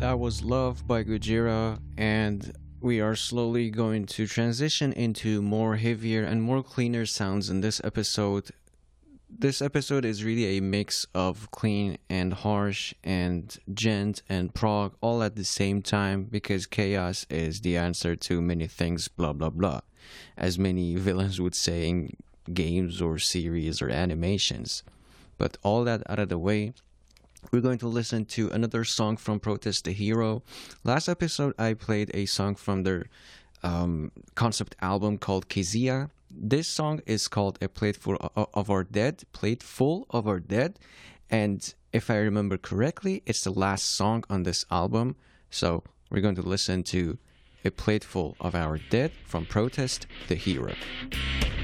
That was Love by Gojira, and we are slowly going to transition into more heavier and more cleaner sounds in this episode. This episode is really a mix of clean and harsh and gent and prog all at the same time because chaos is the answer to many things, blah blah blah, as many villains would say in games or series or animations. But all that out of the way, we're going to listen to another song from Protest the Hero. Last episode, I played a song from their concept album called Kezia. This song is called A Plateful of Our Dead, Plateful of Our Dead. And if I remember correctly, it's the last song on this album. So we're going to listen to A Plateful of Our Dead from Protest the Hero.